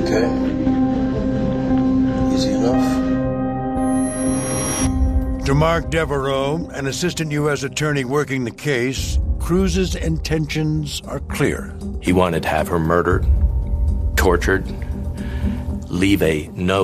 Okay. Easy enough. To Mark Devereaux, an assistant U.S. attorney working the case, Cruz's intentions are clear. He wanted to have her murdered, tortured, leave a note